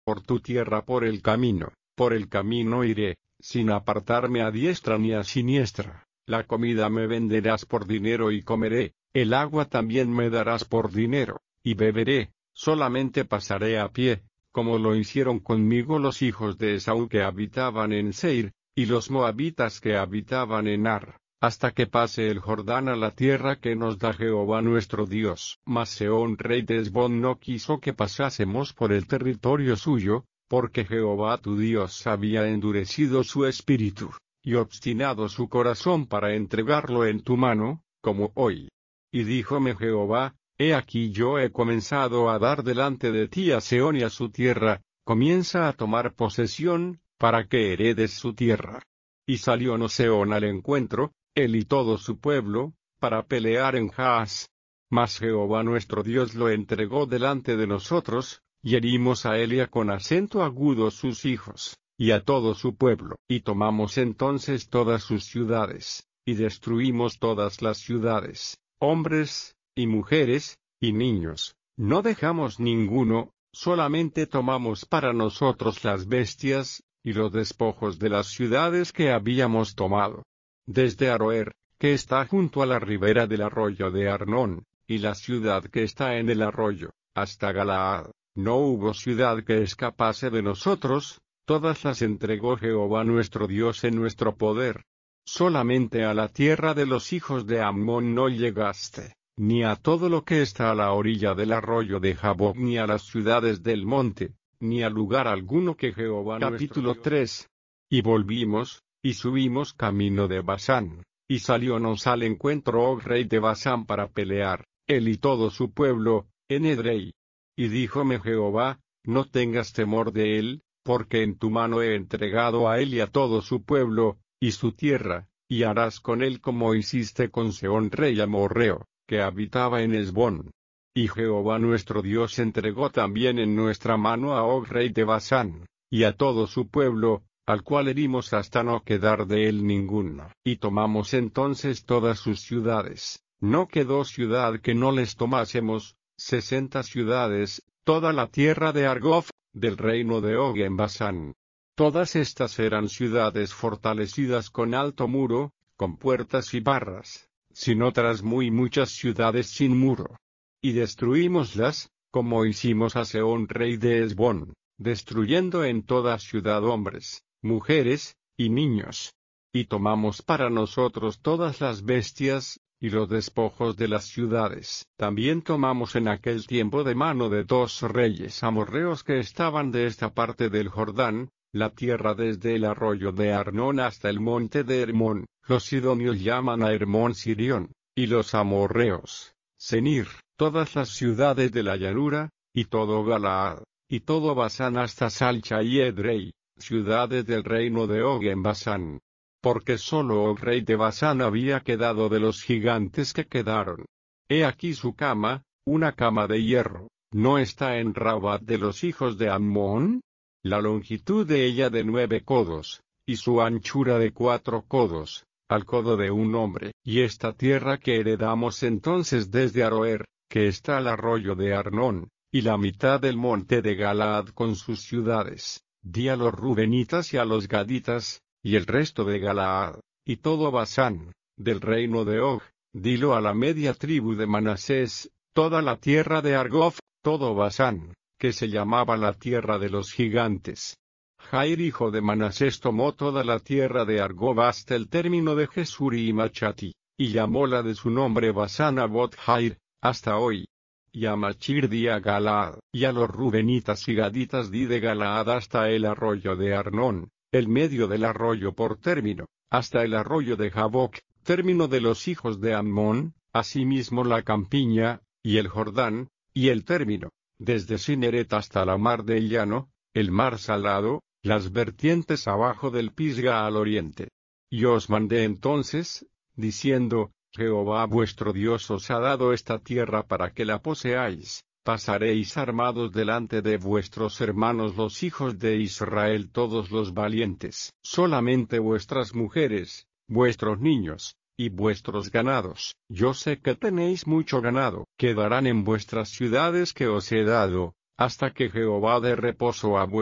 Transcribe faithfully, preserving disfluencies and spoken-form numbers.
por tu tierra por el camino, por el camino iré, sin apartarme a diestra ni a siniestra. La comida me venderás por dinero y comeré, el agua también me darás por dinero, y beberé, solamente pasaré a pie, como lo hicieron conmigo los hijos de Esaú que habitaban en Seir, y los moabitas que habitaban en Ar, hasta que pase el Jordán a la tierra que nos da Jehová nuestro Dios. Mas Sehón rey de Hesbón no quiso que pasásemos por el territorio suyo, porque Jehová tu Dios había endurecido su espíritu, y obstinado su corazón para entregarlo en tu mano, como hoy. Y díjome Jehová, he aquí yo he comenzado a dar delante de ti a Sehón y a su tierra, comienza a tomar posesión, para que heredes su tierra. Y salió Sehón al encuentro, él y todo su pueblo, para pelear en Jaaz. Mas Jehová nuestro Dios lo entregó delante de nosotros, y herimos a él y a con acento agudo sus hijos, y a todo su pueblo. Y tomamos entonces todas sus ciudades, y destruimos todas las ciudades, hombres, y mujeres, y niños, no dejamos ninguno, solamente tomamos para nosotros las bestias, y los despojos de las ciudades que habíamos tomado. Desde Aroer, que está junto a la ribera del arroyo de Arnón, y la ciudad que está en el arroyo, hasta Galaad, no hubo ciudad que escapase de nosotros, todas las entregó Jehová nuestro Dios en nuestro poder. Solamente a la tierra de los hijos de Ammón no llegaste, ni a todo lo que está a la orilla del arroyo de Jaboc, ni a las ciudades del monte, ni a lugar alguno que Jehová nuestro Dios. Capítulo tres. Y volvimos, y subimos camino de Basán, y saliónos al encuentro Og rey de Basán para pelear, él y todo su pueblo, en Edrei. Y díjome Jehová, no tengas temor de él, porque en tu mano he entregado a él y a todo su pueblo, y su tierra, y harás con él como hiciste con Sehón rey amorreo, que habitaba en Hesbón. Y Jehová nuestro Dios entregó también en nuestra mano a Og rey de Basán, y a todo su pueblo, al cual herimos hasta no quedar de él ninguno. Y tomamos entonces todas sus ciudades, no quedó ciudad que no les tomásemos, sesenta ciudades, toda la tierra de Argob, del reino de Og en Basán. Todas estas eran ciudades fortalecidas con alto muro, con puertas y barras, sin otras muy muchas ciudades sin muro. Y destruímoslas, como hicimos a Sehón rey de Hesbón, destruyendo en toda ciudad hombres, mujeres, y niños. Y tomamos para nosotros todas las bestias, y los despojos de las ciudades. También tomamos en aquel tiempo de mano de dos reyes amorreos que estaban de esta parte del Jordán, la tierra desde el arroyo de Arnón hasta el monte de Hermón, los sidonios llaman a Hermón Sirión, y los amorreos, Senir, todas las ciudades de la llanura, y todo Galaad, y todo Basán hasta Salcha y Edrei, ciudades del reino de Og en Basán. Porque sólo Og rey de Basán había quedado de los gigantes que quedaron. He aquí su cama, una cama de hierro, ¿no está en Rabat de los hijos de Ammón? La longitud de ella de nueve codos, y su anchura de cuatro codos, al codo de un hombre. Y esta tierra que heredamos entonces desde Aroer, que está al arroyo de Arnón, y la mitad del monte de Galaad con sus ciudades, di a los rubenitas y a los gaditas, y el resto de Galaad, y todo Basán, del reino de Og, dilo a la media tribu de Manasés, toda la tierra de Argob, todo Basán, que se llamaba la tierra de los gigantes. Jair hijo de Manasés tomó toda la tierra de Argob hasta el término de Jesuri y Machati, y llamóla de su nombre Basán Abot Jair, hasta hoy. Y a Machir di a Galaad, y a los rubenitas y gaditas di de Galaad hasta el arroyo de Arnón, el medio del arroyo por término, hasta el arroyo de Jaboc, término de los hijos de Ammón, asimismo la campiña, y el Jordán, y el término, desde Cineret hasta la mar del llano, el mar salado, las vertientes abajo del Pisga al oriente. Y os mandé entonces, diciendo, Jehová vuestro Dios os ha dado esta tierra para que la poseáis. Pasaréis armados delante de vuestros hermanos los hijos de Israel todos los valientes. Solamente vuestras mujeres, vuestros niños, y vuestros ganados. Yo sé que tenéis mucho ganado. Quedarán en vuestras ciudades que os he dado, hasta que Jehová dé reposo a